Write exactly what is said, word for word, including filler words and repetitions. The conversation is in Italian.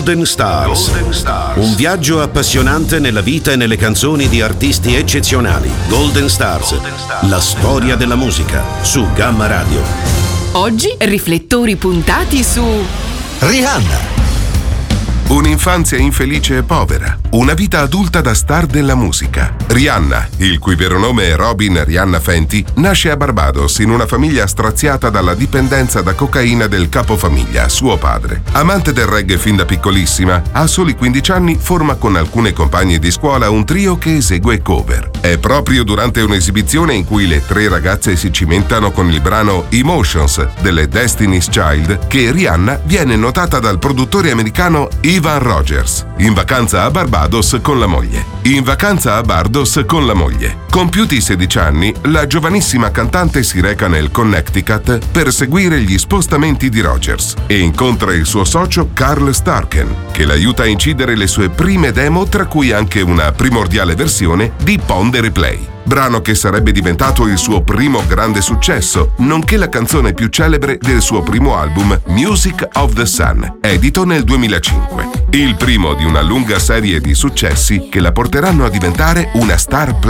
Golden Stars. Golden Stars. Un viaggio appassionante nella vita e nelle canzoni di artisti eccezionali. Golden Stars. Golden Stars. La storia della musica su Gamma Radio. Oggi riflettori puntati su Rihanna. Un'infanzia infelice e povera, una vita adulta da star della musica. Rihanna, il cui vero nome è Robin Rihanna Fenty, nasce a Barbados in una famiglia straziata dalla dipendenza da cocaina del capofamiglia, suo padre. Amante del reggae fin da piccolissima, a soli quindici anni forma con alcune compagne di scuola un trio che esegue cover. È proprio durante un'esibizione in cui le tre ragazze si cimentano con il brano Emotions delle Destiny's Child che Rihanna viene notata dal produttore americano Ivan Rogers, in vacanza a Barbados con la moglie. In vacanza a Barbados con la moglie. Compiuti sedici anni, la giovanissima cantante si reca nel Connecticut per seguire gli spostamenti di Rogers e incontra il suo socio Carl Starken, che l'aiuta a incidere le sue prime demo, tra cui anche una primordiale versione di Pon de Replay, brano che sarebbe diventato il suo primo grande successo, nonché la canzone più celebre del suo primo album Music of the Sun, edito nel duemilacinque. Il primo di una lunga serie di successi che la porteranno a diventare una star